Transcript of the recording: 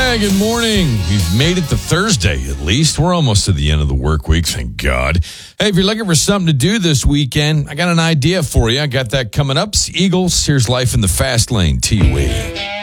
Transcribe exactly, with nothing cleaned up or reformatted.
Yeah, good morning. We've made it to Thursday, at least. We're almost to the end of the work week, thank God. Hey, if you're looking for something to do this weekend, I got an idea for you. I got that coming up. It's Eagles. Here's Life in the Fast Lane. T U A.